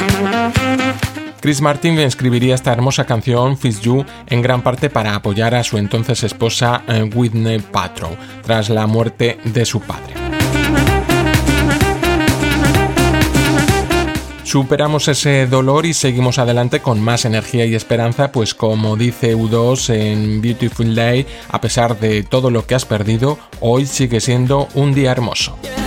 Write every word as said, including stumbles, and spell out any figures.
Chris Martin escribiría esta hermosa canción, Fix You, en gran parte para apoyar a su entonces esposa eh, Whitney Paltrow, tras la muerte de su padre. Superamos ese dolor y seguimos adelante con más energía y esperanza, pues como dice U dos en Beautiful Day, a pesar de todo lo que has perdido, hoy sigue siendo un día hermoso.